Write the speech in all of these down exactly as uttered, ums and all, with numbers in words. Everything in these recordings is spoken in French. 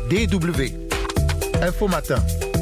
D W. Info Matin.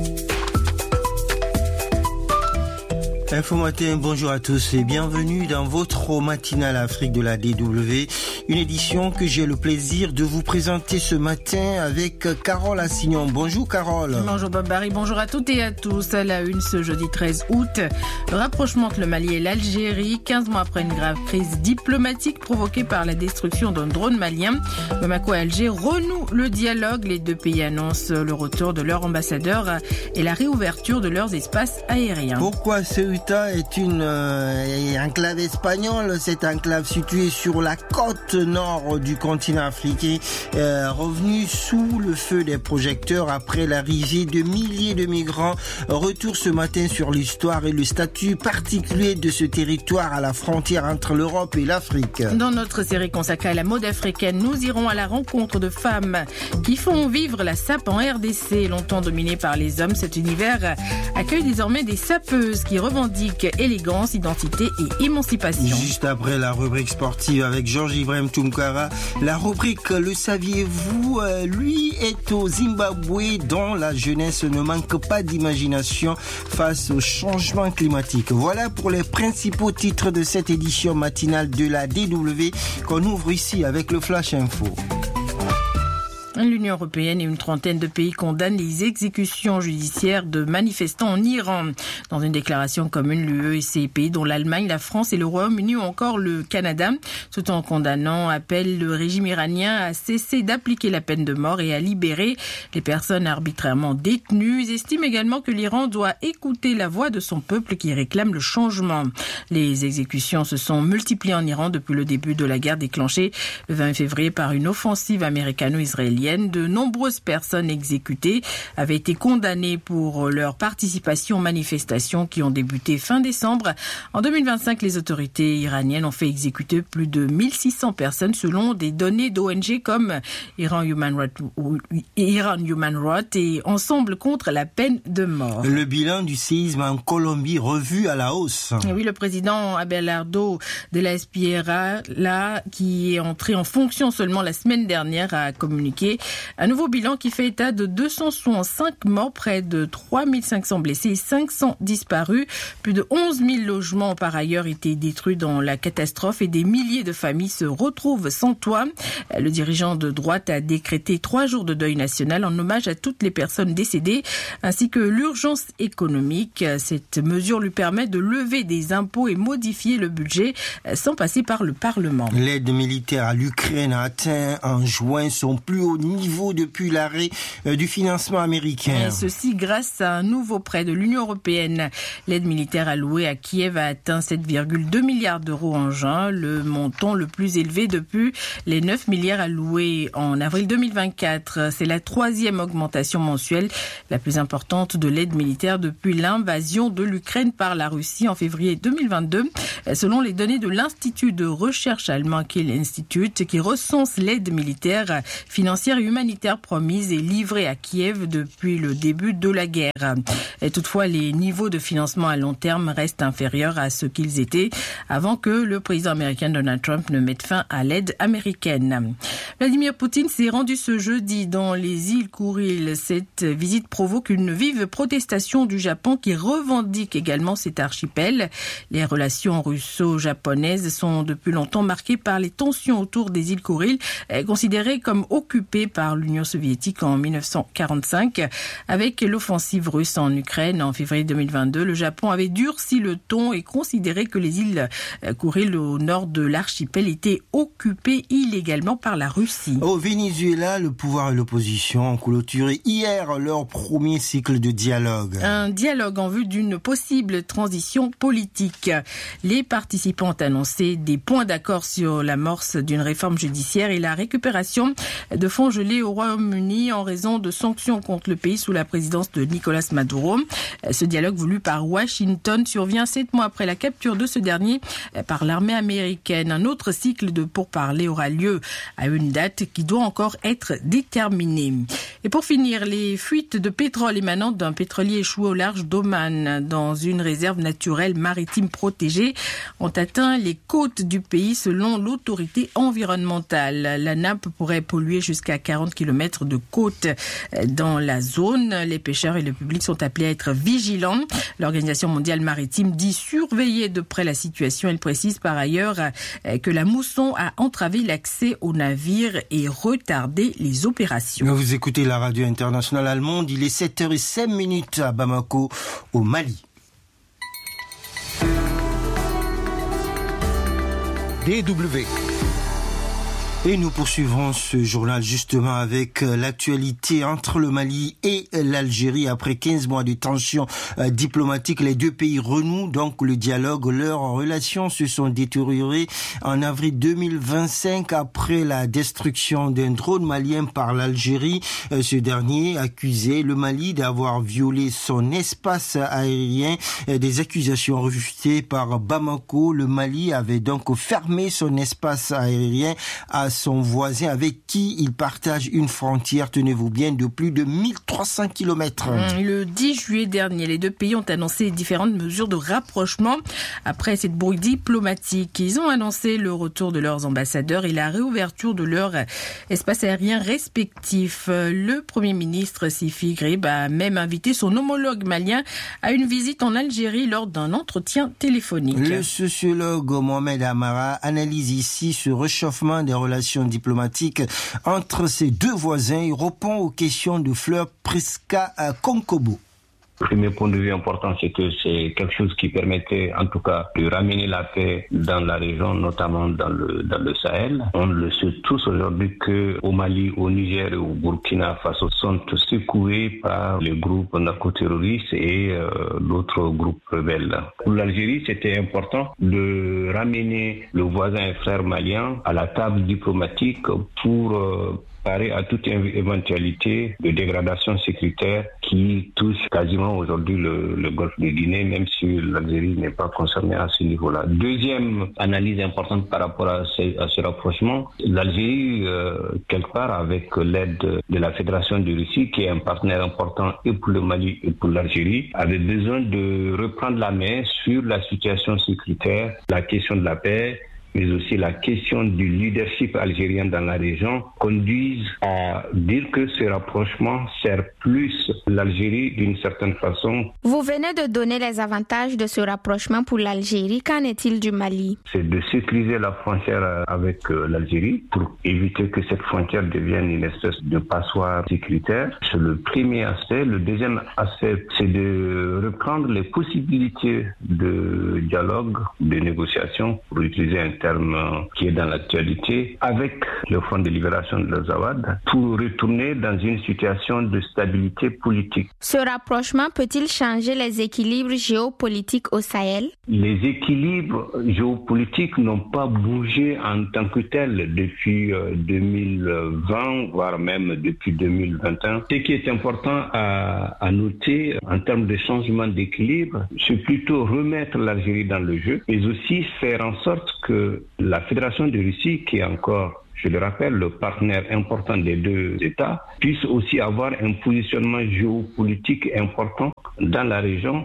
Info Matin, bonjour à tous et bienvenue dans votre matinale Afrique de la D W, une édition que j'ai le plaisir de vous présenter ce matin avec Carole Assignon. Bonjour Carole. Bonjour Bob Barry, bonjour à toutes et à tous. À la une ce jeudi treize août, le rapprochement entre le Mali et l'Algérie, quinze mois après une grave crise diplomatique provoquée par la destruction d'un drone malien. Bamako et Alger renouent le dialogue. Les deux pays annoncent le retour de leur ambassadeur et la réouverture de leurs espaces aériens. Pourquoi ce est une euh, enclave espagnole, cette enclave située sur la côte nord du continent africain, euh, revenue sous le feu des projecteurs après l'arrivée de milliers de migrants. Retour ce matin sur l'histoire et le statut particulier de ce territoire à la frontière entre l'Europe et l'Afrique. Dans notre série consacrée à la mode africaine, nous irons à la rencontre de femmes qui font vivre la sape en R D C. Longtemps dominée par les hommes, cet univers accueille désormais des sapeuses qui revendiquent élégance, identité et émancipation. Juste après la rubrique sportive avec Georges Ibrahim Toumkara, la rubrique Le saviez-vous, euh, lui est au Zimbabwe dont la jeunesse ne manque pas d'imagination face au changement climatique. Voilà pour les principaux titres de cette édition matinale de la D W qu'on ouvre ici avec le Flash Info. L'Union européenne et une trentaine de pays condamnent les exécutions judiciaires de manifestants en Iran. Dans une déclaration commune, l'U E et ses pays, dont l'Allemagne, la France et le Royaume-Uni ou encore le Canada, tout en condamnant, appellent le régime iranien à cesser d'appliquer la peine de mort et à libérer les personnes arbitrairement détenues. Ils estiment également que l'Iran doit écouter la voix de son peuple qui réclame le changement. Les exécutions se sont multipliées en Iran depuis le début de la guerre déclenchée le vingt février par une offensive américano-israélienne. De nombreuses personnes exécutées avaient été condamnées pour leur participation aux manifestations qui ont débuté fin décembre. En deux mille vingt-cinq, les autorités iraniennes ont fait exécuter plus de mille six cents personnes selon des données d'O N G comme Iran Human Rights, Iran Human Rights et Ensemble contre la peine de mort. Le bilan du séisme en Colombie revu à la hausse. Oui, le président Abelardo de la Espriella, là, qui est entré en fonction seulement la semaine dernière, a communiqué un nouveau bilan qui fait état de deux cent soixante-cinq morts, près de trois mille cinq cents blessés et cinq cents disparus. Plus de onze mille logements ont par ailleurs été détruits dans la catastrophe et des milliers de familles se retrouvent sans toit. Le dirigeant de droite a décrété trois jours de deuil national en hommage à toutes les personnes décédées ainsi que l'urgence économique. Cette mesure lui permet de lever des impôts et modifier le budget sans passer par le Parlement. L'aide militaire à l'Ukraine a atteint en juin son plus haut niveau depuis l'arrêt du financement américain. Et ceci grâce à un nouveau prêt de l'Union européenne. L'aide militaire allouée à Kiev a atteint sept virgule deux milliards d'euros en juin, le montant le plus élevé depuis les neuf milliards alloués en avril deux mille vingt-quatre. C'est la troisième augmentation mensuelle, la plus importante de l'aide militaire depuis l'invasion de l'Ukraine par la Russie en février deux mille vingt-deux. Selon les données de l'Institut de recherche allemand Kiel Institute, qui recense l'aide militaire financière et humanitaire promise et livrée à Kiev depuis le début de la guerre. Et toutefois, les niveaux de financement à long terme restent inférieurs à ce qu'ils étaient avant que le président américain Donald Trump ne mette fin à l'aide américaine. Vladimir Poutine s'est rendu ce jeudi dans les îles Kouril. Cette visite provoque une vive protestation du Japon qui revendique également cet archipel. Les relations russo-japonaises sont depuis longtemps marquées par les tensions autour des îles Kouril, considérées comme occupées par l'Union soviétique en mille neuf cent quarante-cinq. Avec l'offensive russe en Ukraine en février deux mille vingt-deux, le Japon avait durci le ton et considéré que les îles Kouril au nord de l'archipel étaient occupées illégalement par la Russie. Au Venezuela, le pouvoir et l'opposition ont clôturé hier leur premier cycle de dialogue. Un dialogue en vue d'une possible transition politique. Les participants ont annoncé des points d'accord sur l'amorce d'une réforme judiciaire et la récupération de fonds gelés au Royaume-Uni en raison de sanctions contre le pays sous la présidence de Nicolas Maduro. Ce dialogue voulu par Washington survient sept mois après la capture de ce dernier par l'armée américaine. Un autre cycle de pourparlers aura lieu à une date qui doit encore être déterminée. Et pour finir, les fuites de pétrole émanant d'un pétrolier échoué au large d'Oman dans une réserve naturelle maritime protégée ont atteint les côtes du pays selon l'autorité environnementale. La nappe pourrait polluer jusqu'à à quarante kilomètres de côte dans la zone. Les pêcheurs et le public sont appelés à être vigilants. L'Organisation mondiale maritime dit surveiller de près la situation. Elle précise par ailleurs que la mousson a entravé l'accès aux navires et retardé les opérations. Vous écoutez la radio internationale allemande. Il est sept heures cinq à Bamako, au Mali. D W. Et nous poursuivrons ce journal justement avec l'actualité entre le Mali et l'Algérie. Après quinze mois de tensions euh, diplomatiques, les deux pays renouent donc le dialogue. Leurs relations se sont détériorées en avril deux mille vingt-cinq après la destruction d'un drone malien par l'Algérie. Euh, ce dernier accusait le Mali d'avoir violé son espace aérien. Euh, des accusations refusées par Bamako. Le Mali avait donc fermé son espace aérien à son voisin avec qui il partage une frontière, tenez-vous bien, de plus de mille trois cents kilomètres. Le dix juillet dernier, les deux pays ont annoncé différentes mesures de rapprochement. Après cette brouille diplomatique, ils ont annoncé le retour de leurs ambassadeurs et la réouverture de leur espace aérien respectif. Le Premier ministre Sifi Grib a même invité son homologue malien à une visite en Algérie lors d'un entretien téléphonique. Le sociologue Mohamed Amara analyse ici ce réchauffement des relations diplomatiques entre ces deux voisins et répond aux questions de Fleur Priska Konkobo. Le premier point de vue important, c'est que c'est quelque chose qui permettait, en tout cas, de ramener la paix dans la région, notamment dans le dans le Sahel. On le sait tous aujourd'hui que au Mali, au Niger et au Burkina Faso sont secoués par les groupes narcoterroristes et euh, d'autres groupes rebelles. Pour l'Algérie, c'était important de ramener le voisin et frère malien à la table diplomatique pour euh, à toute éventualité de dégradation sécuritaire qui touche quasiment aujourd'hui le, le golfe de Guinée, même si l'Algérie n'est pas concernée à ce niveau-là. Deuxième analyse importante par rapport à ce, à ce rapprochement, l'Algérie, euh, quelque part avec l'aide de la Fédération de Russie, qui est un partenaire important et pour le Mali et pour l'Algérie, avait besoin de reprendre la main sur la situation sécuritaire, la question de la paix, mais aussi la question du leadership algérien dans la région, conduisent à dire que ce rapprochement sert plus l'Algérie d'une certaine façon. Vous venez de donner les avantages de ce rapprochement pour l'Algérie. Qu'en est-il du Mali? C'est de sécuriser la frontière avec l'Algérie pour éviter que cette frontière devienne une espèce de passoire sécuritaire. C'est le premier aspect. Le deuxième aspect, c'est de reprendre les possibilités de dialogue, de négociation, pour utiliser un terme qui est dans l'actualité, avec le Front de libération de l'Azawad, pour retourner dans une situation de stabilité politique. Ce rapprochement peut-il changer les équilibres géopolitiques au Sahel? Les équilibres géopolitiques n'ont pas bougé en tant que tels depuis deux mille vingt, voire même depuis deux mille vingt et un. Ce qui est important à, à noter en termes de changement d'équilibre, c'est plutôt remettre l'Algérie dans le jeu, mais aussi faire en sorte que la Fédération de Russie, qui est encore, je le rappelle, le partenaire important des deux États, puisse aussi avoir un positionnement géopolitique important dans la région.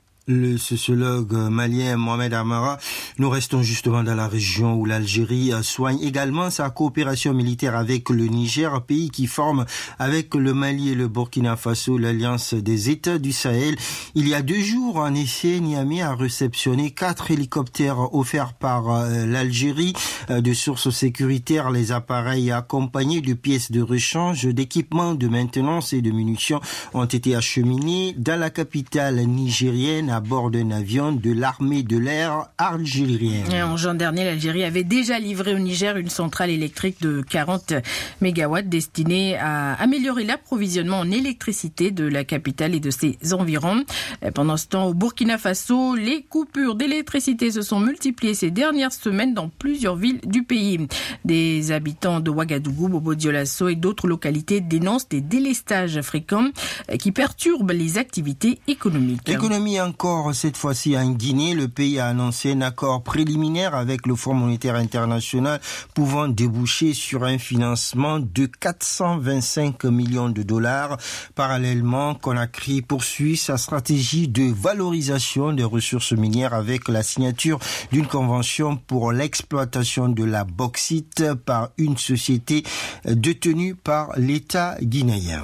Le sociologue malien Mohamed Amara. Nous restons justement dans la région où l'Algérie soigne également sa coopération militaire avec le Niger, pays qui forme avec le Mali et le Burkina Faso l'Alliance des États du Sahel. Il y a deux jours, en effet, Niamey a réceptionné quatre hélicoptères offerts par l'Algérie. De sources sécuritaires, les appareils accompagnés de pièces de rechange, d'équipements de maintenance et de munitions ont été acheminés dans la capitale nigérienne à bord d'un avion de l'armée de l'air algérienne. En juin dernier, l'Algérie avait déjà livré au Niger une centrale électrique de quarante mégawatts destinée à améliorer l'approvisionnement en électricité de la capitale et de ses environs. Pendant ce temps, au Burkina Faso, les coupures d'électricité se sont multipliées ces dernières semaines dans plusieurs villes du pays. Des habitants de Ouagadougou, Bobo-Dioulasso et d'autres localités dénoncent des délestages fréquents qui perturbent les activités économiques. Économie encore. encore cette fois-ci en Guinée. Le pays a annoncé un accord préliminaire avec le Fonds monétaire international pouvant déboucher sur un financement de quatre cent vingt-cinq millions de dollars. Parallèlement, Conakry poursuit sa stratégie de valorisation des ressources minières avec la signature d'une convention pour l'exploitation de la bauxite par une société détenue par l'État guinéen.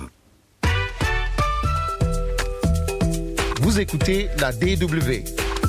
Vous écoutez la D W.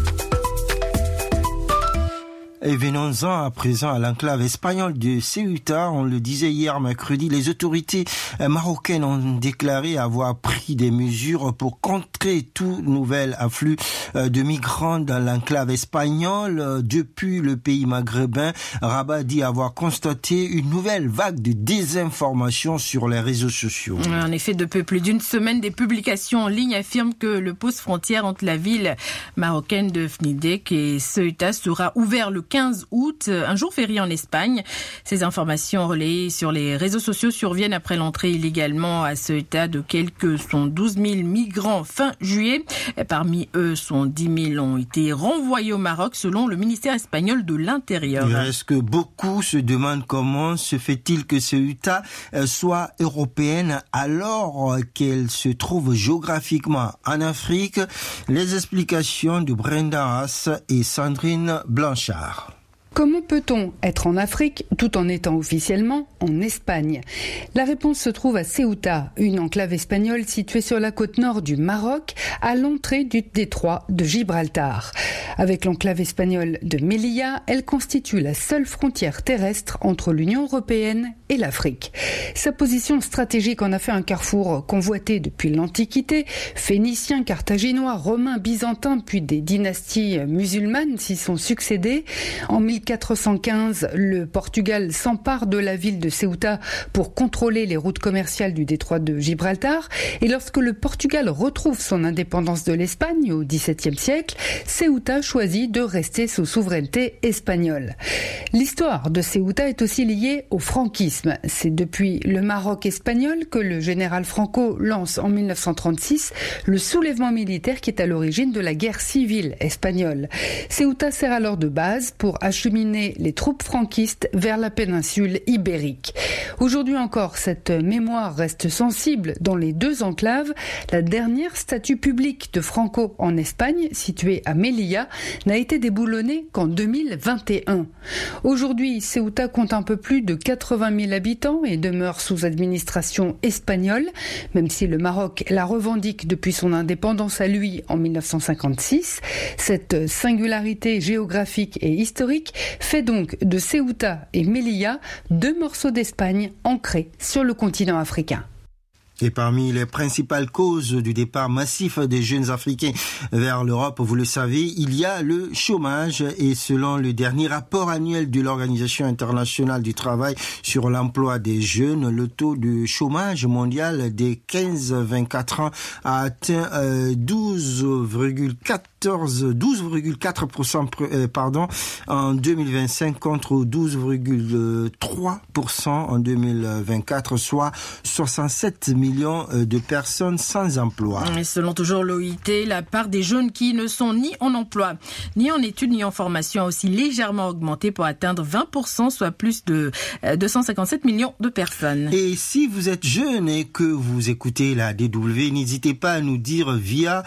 Et venons-en à présent à l'enclave espagnole de Ceuta. On le disait hier mercredi, les autorités marocaines ont déclaré avoir pris des mesures pour contrer tout nouvel afflux de migrants dans l'enclave espagnole. Depuis le pays maghrébin, Rabat dit avoir constaté une nouvelle vague de désinformation sur les réseaux sociaux. En effet, depuis plus d'une semaine, des publications en ligne affirment que le poste frontière entre la ville marocaine de Fnidek et Ceuta sera ouvert le quinze août, un jour férié en Espagne. Ces informations relayées sur les réseaux sociaux surviennent après l'entrée illégalement à Ceuta de quelques douze mille migrants fin juillet. Parmi eux, dix mille ont été renvoyés au Maroc selon le ministère espagnol de l'Intérieur. Il reste que beaucoup se demandent comment se fait-il que Ceuta soit européenne alors qu'elle se trouve géographiquement en Afrique. Les explications de Brenda Haas et Sandrine Blanchard. Comment peut-on être en Afrique tout en étant officiellement en Espagne ? La réponse se trouve à Ceuta, une enclave espagnole située sur la côte nord du Maroc, à l'entrée du détroit de Gibraltar. Avec l'enclave espagnole de Melilla, elle constitue la seule frontière terrestre entre l'Union européenne et l'Afrique. Sa position stratégique en a fait un carrefour convoité depuis l'Antiquité. Phéniciens, Carthaginois, Romains, Byzantins, puis des dynasties musulmanes s'y sont succédées. En mille quatre cent quinze, le Portugal s'empare de la ville de Ceuta pour contrôler les routes commerciales du détroit de Gibraltar. Et lorsque le Portugal retrouve son indépendance de l'Espagne au dix-septième siècle, Ceuta choisit de rester sous souveraineté espagnole. L'histoire de Ceuta est aussi liée au franquisme. C'est depuis le Maroc espagnol que le général Franco lance en mille neuf cent trente-six le soulèvement militaire qui est à l'origine de la guerre civile espagnole. Ceuta sert alors de base pour acheminer les troupes franquistes vers la péninsule ibérique. Aujourd'hui encore, cette mémoire reste sensible dans les deux enclaves. La dernière statue publique de Franco en Espagne, située à Melilla, n'a été déboulonnée qu'en deux mille vingt et un. Aujourd'hui, Ceuta compte un peu plus de quatre-vingt mille habitants et demeure sous administration espagnole, même si le Maroc la revendique depuis son indépendance à lui en mille neuf cent cinquante-six. Cette singularité géographique et historique fait donc de Ceuta et Melilla deux morceaux d'Espagne ancrés sur le continent africain. Et parmi les principales causes du départ massif des jeunes Africains vers l'Europe, vous le savez, il y a le chômage. Et selon le dernier rapport annuel de l'Organisation internationale du travail sur l'emploi des jeunes, le taux de chômage mondial des quinze à vingt-quatre ans a atteint douze virgule quatre pour cent pardon, en deux mille vingt-cinq contre douze virgule trois pour cent en deux mille vingt-quatre, soit soixante-sept millions de personnes sans emploi. Et selon toujours l'O I T, la part des jeunes qui ne sont ni en emploi, ni en études, ni en formation a aussi légèrement augmenté pour atteindre vingt pour cent, soit plus de deux cent cinquante-sept millions de personnes. Et si vous êtes jeune et que vous écoutez la D W, n'hésitez pas à nous dire via